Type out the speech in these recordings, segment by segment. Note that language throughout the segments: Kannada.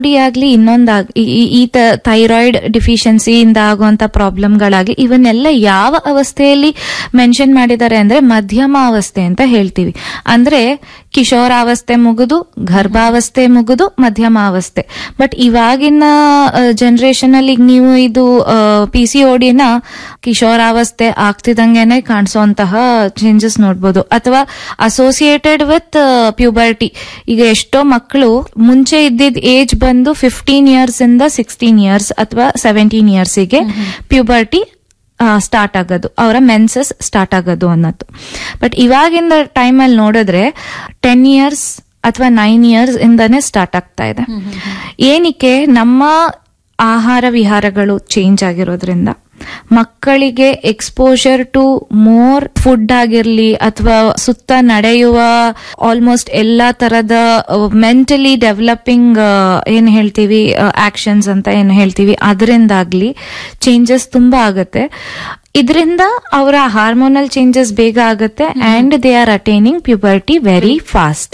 ಆಗ್ಲಿ ಈ ಥೈರಾಯ್ಡ್ ಡಿಫಿಷಿಯನ್ಸಿಯಿಂದ ಆಗುವಂತ ಪ್ರಾಬ್ಲಮ್ಗಳಾಗಿ ಇವನ್ನೆಲ್ಲ ಯಾವ ಅವಸ್ಥೆಯಲ್ಲಿ ಮೆನ್ಷನ್ ಮಾಡಿದ್ದಾರೆ ಅಂದ್ರೆ ಮಧ್ಯಮ ಅವಸ್ಥೆ ಅಂತ ಹೇಳ್ತೀವಿ. ಅಂದ್ರೆ ಕಿಶೋರಾವಸ್ಥೆ ಮುಗಿದು ಗರ್ಭಾವಸ್ಥೆ ಮುಗಿದು ಮಧ್ಯಮ ಅವಸ್ಥೆ. ಬಟ್ ಇವಾಗಿನ ಜನರೇಷನ್ ಅಲ್ಲಿ ನೀವು ಇದು PCODನ ಕಿಶೋರಾವಸ್ಥೆ ಆಗ್ತಿದಂಗೆನೆ ಕಾಣಿಸುವಂತಹ ಚೇಂಜಸ್ ನೋಡ್ಬೋದು, ಅಥವಾ ಅಸೋಸಿಯೇಟೆಡ್ ವಿತ್ ಪ್ಯೂಬರ್ಟಿ. ಈಗ ಎಷ್ಟೋ ಮಕ್ಕಳು ಮುಂಚೆ ಇದ್ದಿದ್ದ ಏಜ್ ಬಂದು 15 years ಇಂದ 16 years ಅಥವಾ 17 years ಗೆ ಪ್ಯೂಬರ್ಟಿ ಸ್ಟಾರ್ಟ್ ಆಗೋದು, ಅವರ ಮೆನ್ಸಸ್ ಸ್ಟಾರ್ಟ್ ಆಗೋದು ಅನ್ನೋದು. ಬಟ್ ಇವಾಗಿನ ಟೈಮಲ್ಲಿ ನೋಡಿದ್ರೆ 10 years ಅಥವಾ 9 years ಇಂದಾನೆ ಸ್ಟಾರ್ಟ್ ಆಗ್ತಾ ಇದೆ. ಏನಕ್ಕೆ? ನಮ್ಮ ಆಹಾರ ವಿಹಾರಗಳು ಚೇಂಜ್ ಆಗಿರೋದ್ರಿಂದ ಮಕ್ಕಳಿಗೆ ಎಕ್ಸ್ಪೋಜರ್ ಟು ಮೋರ್ ಫುಡ್ ಆಗಿರ್ಲಿ ಅಥವಾ ಸುತ್ತ ನಡೆಯುವ ಆಲ್ಮೋಸ್ಟ್ ಎಲ್ಲಾ ತರದ ಮೆಂಟಲಿ ಡೆವಲಪಿಂಗ್ ಏನ್ ಹೇಳ್ತೀವಿ ಆಕ್ಷನ್ಸ್ ಅಂತ ಏನ್ ಹೇಳ್ತೀವಿ ಅದರಿಂದಾಗ್ಲಿ ಚೇಂಜಸ್ ತುಂಬಾ ಆಗತ್ತೆ. ಇದರಿಂದ ಅವರ ಹಾರ್ಮೋನಲ್ ಚೇಂಜಸ್ ಬೇಗ ಆಗುತ್ತೆ and they are attaining puberty very fast.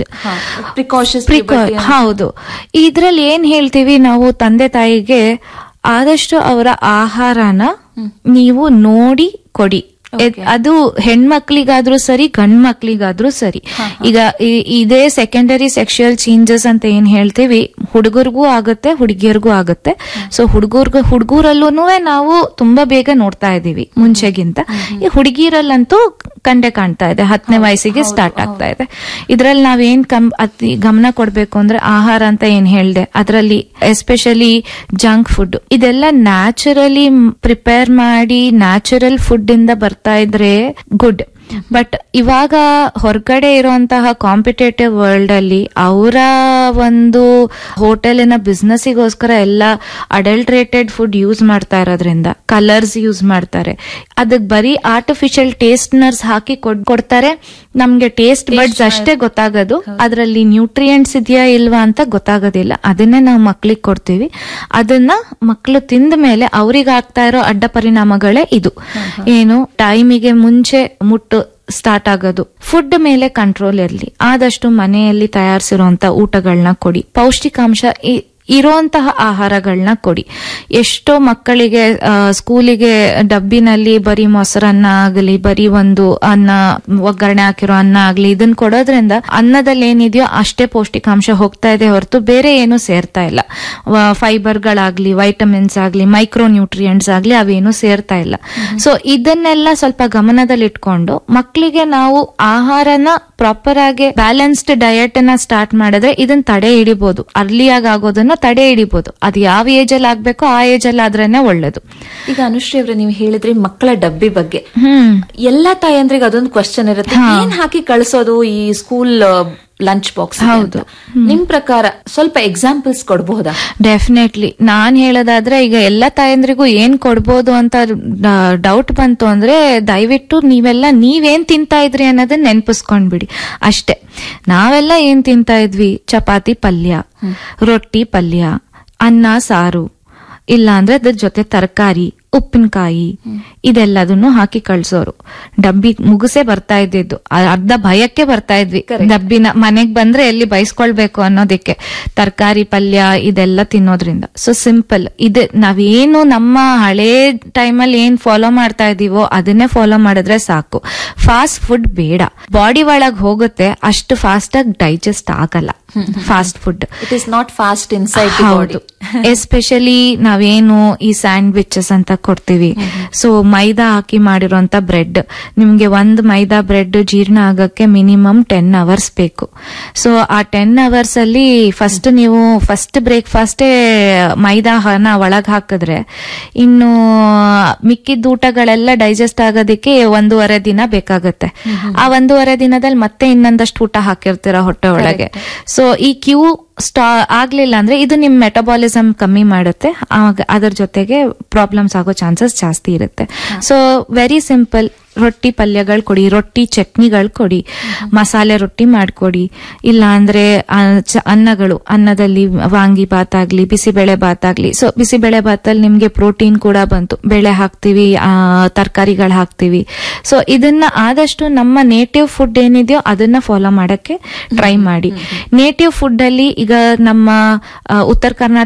ಹೌದು. ಇದ್ರಲ್ಲಿ ಏನ್ ಹೇಳ್ತೀವಿ ನಾವು ತಂದೆ ತಾಯಿಗೆ, ಆದಷ್ಟು ಅವರ ಆಹಾರನ ನೀವು ನೋಡಿ ಕೊಡಿ. ಅದು ಹೆಣ್ಮಕ್ಳಿಗಾದ್ರೂ ಸರಿ ಗಂಡ್ ಮಕ್ಳಿಗಾದ್ರೂ ಸರಿ. ಈಗ ಇದೇ ಸೆಕೆಂಡರಿ ಸೆಕ್ಷುಯಲ್ ಚೇಂಜಸ್ ಅಂತ ಏನ್ ಹೇಳ್ತೀವಿ ಹುಡುಗರಿಗೂ ಆಗುತ್ತೆ ಹುಡುಗಿಯರ್ಗೂ ಆಗುತ್ತೆ. ಸೊ ಹುಡುಗರಲ್ಲೂ ನಾವು ತುಂಬಾ ಬೇಗ ನೋಡ್ತಾ ಇದೀವಿ ಮುಂಚೆಗಿಂತ. ಈ ಹುಡುಗಿರಲ್ಲಂತೂ ಕಂಡೆ ಕಾಣ್ತಾ ಇದೆ, 10ನೇ ವಯಸ್ಸಿಗೆ ಸ್ಟಾರ್ಟ್ ಆಗ್ತಾ ಇದೆ. ಇದ್ರಲ್ಲಿ ನಾವೇನ್ ಅತಿ ಗಮನ ಕೊಡ್ಬೇಕು ಅಂದ್ರೆ ಆಹಾರ ಅಂತ ಏನ್ ಹೇಳ್ದೆ, ಅದರಲ್ಲಿ ಎಸ್ಪೆಷಲಿ ಜಂಕ್ ಫುಡ್ ಇದೆಲ್ಲ ನ್ಯಾಚುರಲಿ ಪ್ರಿಪೇರ್ ಮಾಡಿ ನ್ಯಾಚುರಲ್ ಫುಡ್ ಇಂದ ಬರ್ತಾ ಇದ್ರೆ ಗುಡ್. ಬಟ್ ಇವಾಗ ಹೊರಗಡೆ ಇರುವಂತಹ ಕಾಂಪಿಟೇಟಿವ್ ವರ್ಲ್ಡ್ ಅಲ್ಲಿ ಅವರ ಒಂದು ಹೋಟೆಲಿನ ಬಿಸ್ನೆಸ್ಸಿಗೋಸ್ಕರ ಎಲ್ಲ ಅಡಲ್ಟ್ರೇಟೆಡ್ ಫುಡ್ ಯೂಸ್ ಮಾಡ್ತಾ ಇರೋದ್ರಿಂದ ಕಲರ್ಸ್ ಯೂಸ್ ಮಾಡ್ತಾರೆ. ಅದಕ್ಕೆ ಬರೀ ಆರ್ಟಿಫಿಷಿಯಲ್ ಟೇಸ್ಟ್ನರ್ಸ್ ಹಾಕಿ ಕೊಡ್ತಾರೆ. ನಮ್ಗೆ ಟೇಸ್ಟ್ ಬಡ್ಸ್ ಅಷ್ಟೇ ಗೊತ್ತಾಗೋದು, ಅದರಲ್ಲಿ ನ್ಯೂಟ್ರಿಯೆಂಟ್ಸ್ ಇದೆಯಾ ಇಲ್ವಾ ಅಂತ ಗೊತ್ತಾಗೋದಿಲ್ಲ. ಅದನ್ನೇ ನಾವು ಮಕ್ಳಿಗೆ ಕೊಡ್ತೀವಿ. ಅದನ್ನ ಮಕ್ಕಳು ತಿಂದ ಮೇಲೆ ಅವ್ರಿಗೆ ಆಗ್ತಾ ಇರೋ ಅಡ್ಡ ಪರಿಣಾಮಗಳೇ ಇದು. ಏನು, ಟೈಮಿಗೆ ಮುಂಚೆ ಮುಟ್ಟು ಸ್ಟಾರ್ಟ್ ಆಗೋದು. ಫುಡ್ ಮೇಲೆ ಕಂಟ್ರೋಲ್ ಇರಲಿ. ಆದಷ್ಟು ಮನೆಯಲ್ಲಿ ತಯಾರಿಸಿರುವಂತ ಊಟಗಳನ್ನ ಕೊಡಿ. ಪೌಷ್ಟಿಕಾಂಶ ಇರುವಂತಹ ಆಹಾರಗಳನ್ನ ಕೊಡಿ. ಎಷ್ಟೋ ಮಕ್ಕಳಿಗೆ ಸ್ಕೂಲಿಗೆ ಡಬ್ಬಿನಲ್ಲಿ ಬರೀ ಮೊಸರನ್ನ ಆಗಲಿ, ಬರೀ ಒಂದು ಅನ್ನ ಒಗ್ಗರಣೆ ಹಾಕಿರೋ ಅನ್ನ ಆಗ್ಲಿ, ಇದನ್ನ ಕೊಡೋದ್ರಿಂದ ಅನ್ನದಲ್ಲಿ ಏನಿದೆಯೋ ಅಷ್ಟೇ ಪೌಷ್ಟಿಕಾಂಶ ಹೋಗ್ತಾ ಇದೆ ಹೊರತು ಬೇರೆ ಏನು ಸೇರ್ತಾ ಇಲ್ಲ. ಫೈಬರ್ಗಳಾಗ್ಲಿ, ವೈಟಮಿನ್ಸ್ ಆಗ್ಲಿ, ಮೈಕ್ರೋ ನ್ಯೂಟ್ರಿಯೆಂಟ್ಸ್ ಆಗ್ಲಿ ಅವೇನು ಸೇರ್ತಾ ಇಲ್ಲ. ಸೊ ಇದನ್ನೆಲ್ಲ ಸ್ವಲ್ಪ ಗಮನದಲ್ಲಿ ಇಟ್ಕೊಂಡು ಮಕ್ಕಳಿಗೆ ನಾವು ಆಹಾರನ ಪ್ರಾಪರ್ ಆಗಿ ಬ್ಯಾಲೆನ್ಸ್ಡ್ ಡಯಟ್ ಅನ್ನ ಸ್ಟಾರ್ಟ್ ಮಾಡಿದ್ರೆ ಇದನ್ನ ತಡೆ ಹಿಡಿಬಹುದು. ಅರ್ಲಿಯಾಗಿ ಆಗೋದನ್ನ ತಡೆ ಹಿಡಿಬಹುದು. ಅದು ಯಾವ ಏಜ್ ಅಲ್ಲಿ ಆಗ್ಬೇಕೋ ಆ ಏಜ್ ಅಲ್ಲಿ ಆದ್ರೇನೆ ಒಳ್ಳೇದು. ಈಗ ಅನುಶ್ರೀ ಅವ್ರೆ, ನೀವು ಹೇಳಿದ್ರಿ ಮಕ್ಕಳ ಡಬ್ಬಿ ಬಗ್ಗೆ. ಎಲ್ಲಾ ತಾಯಂದ್ರಿಗೆ ಅದೊಂದು ಕ್ವಶನ್ ಇರುತ್ತೆ, ಏನ್ ಹಾಕಿ ಕಳಿಸೋದು ಈ ಸ್ಕೂಲ್ ಲಂಚ್ ಬಾಕ್ಸ್? ಹೌದು. ನಿಮ್ ಪ್ರಕಾರ ಸ್ವಲ್ಪ ಎಕ್ಸಾಂಪಲ್ಸ್ ಕೊಡಬಹುದಾ? ಡೆಫಿನೆಟ್ಲಿ. ನಾನ್ ಹೇಳೋದಾದ್ರೆ ಈಗ ಎಲ್ಲಾ ತಾಯಂದ್ರಿಗೂ ಏನ್ ಕೊಡ್ಬೋದು ಅಂತ ಡೌಟ್ ಬಂತು ಅಂದ್ರೆ ದಯವಿಟ್ಟು ನೀವೇನ್ ತಿಂತಾ ಇದ್ರಿ ಅನ್ನೋದನ್ನ ನೆನ್ಪಿಸ್ಕೊಂಡ್ಬಿಡಿ ಅಷ್ಟೇ. ನಾವೆಲ್ಲ ಏನ್ ತಿಂತಾ ಇದ್ವಿ? ಚಪಾತಿ ಪಲ್ಯ, ರೊಟ್ಟಿ ಪಲ್ಯ, ಅನ್ನ ಸಾರು, ಇಲ್ಲ ಅಂದ್ರೆ ಅದ್ರ ಜೊತೆ ತರಕಾರಿ, ಉಪ್ಪಿನಕಾಯಿ, ಇದೆಲ್ಲದನ್ನು ಹಾಕಿ ಕಳ್ಸೋರು. ಡಬ್ಬಿ ಮುಗಿಸೇ ಬರ್ತಾ ಇದ್ದಿದ್ದು. ಅರ್ಧ ಭಯಕ್ಕೆ ಬರ್ತಾ ಇದ್ವಿ ಡಬ್ಬಿನ. ಮನೆಗ್ ಬಂದ್ರೆ ಎಲ್ಲಿ ಬಯಸ್ಕೊಳ್ಬೇಕು ಅನ್ನೋದಕ್ಕೆ. ತರಕಾರಿ ಪಲ್ಯ ಇದೆಲ್ಲ ತಿನ್ನೋದ್ರಿಂದ. ಸೊ ಸಿಂಪಲ್ ಇದೆ. ನಾವೇನು ನಮ್ಮ ಹಳೇ ಟೈಮಲ್ಲಿ ಏನ್ ಫಾಲೋ ಮಾಡ್ತಾ ಇದೀವೋ ಅದನ್ನೇ ಫಾಲೋ ಮಾಡಿದ್ರೆ ಸಾಕು. ಫಾಸ್ಟ್ ಫುಡ್ ಬೇಡ. ಬಾಡಿ ಒಳಗ್ ಹೋಗುತ್ತೆ, ಅಷ್ಟು ಫಾಸ್ಟ್ ಆಗಿ ಡೈಜೆಸ್ಟ್ ಆಗಲ್ಲ fast food. It is not fast inside the body. Especially ನಾವೇನು ಈ ಸ್ಯಾಂಡ್ವಿಚಸ್ ಅಂತ ಕೊಡ್ತೀವಿ. ಸೊ ಮೈದಾ ಹಾಕಿ ಮಾಡಿರೋಂತ ಬ್ರೆಡ್, ನಿಮ್ಗೆ ಒಂದು ಮೈದಾ ಬ್ರೆಡ್ ಜೀರ್ಣ ಆಗಕ್ಕೆ ಮಿನಿಮಮ್ 10 hours ಬೇಕು. ಸೊ ಆ 10 hours ಅಲ್ಲಿ ಫಸ್ಟ್ ಬ್ರೇಕ್ಫಾಸ್ಟೇ ಮೈದಾನ ಒಳಗ್ ಹಾಕಿದ್ರೆ ಇನ್ನು ಮಿಕ್ಕಿದ ಊಟಗಳೆಲ್ಲ ಡೈಜೆಸ್ಟ್ ಆಗೋದಕ್ಕೆ 1.5 ದಿನ ಬೇಕಾಗತ್ತೆ. ಆ 1.5 ದಿನದಲ್ಲಿ ಮತ್ತೆ ಇನ್ನೊಂದಷ್ಟು ಊಟ ಹಾಕಿರ್ತೀರ ಹೊಟ್ಟೆ ಒಳಗೆ. ಸೊ ಈ ಕ್ಯೂ ಆಗ್ಲಿಲ್ಲ ಅಂದ್ರೆ ಇದು ನಿಮ್ ಮೆಟಬಾಲಿಸಮ್ ಕಮ್ಮಿ ಮಾಡುತ್ತೆ. ಅದರ ಜೊತೆಗೆ ಪ್ರಾಬ್ಲಮ್ಸ್ ಆಗೋ ಚಾನ್ಸಸ್ ಜಾಸ್ತಿ ಇರುತ್ತೆ. ಸೊ ವೆರಿ ಸಿಂಪಲ್, ರೊಟ್ಟಿ ಪಲ್ಯಗಳು ಕೊಡಿ, ರೊಟ್ಟಿ ಚಟ್ನಿಗಳು ಕೊಡಿ, ಮಸಾಲೆ ರೊಟ್ಟಿ ಮಾಡ್ಕೊಡಿ. ಇಲ್ಲ ಅಂದ್ರೆ ಅನ್ನದಲ್ಲಿ ವಾಂಗಿ ಬಾತ್ ಆಗ್ಲಿ, ಬಿಸಿಬೇಳೆ ಬಾತ್ ಆಗ್ಲಿ. ಸೊ ಬಿಸಿಬೇಳೆ ಬಾತಲ್ಲಿ ನಿಮ್ಗೆ ಪ್ರೋಟೀನ್ ಕೂಡ ಬಂತು, ಬೇಳೆ ಹಾಕ್ತಿವಿ, ತರಕಾರಿಗಳು ಹಾಕ್ತಿವಿ. ಸೊ ಇದನ್ನ ಆದಷ್ಟು ನಮ್ಮ ನೇಟಿವ್ ಫುಡ್ ಏನಿದೆಯೋ ಅದನ್ನ ಫಾಲೋ ಮಾಡಕ್ಕೆ ಟ್ರೈ ಮಾಡಿ. ನೇಟಿವ್ ಫುಡ್ ಅಲ್ಲಿ ಈಗ ನಮ್ಮ ಉತ್ತರ ಕರ್ನಾಟಕ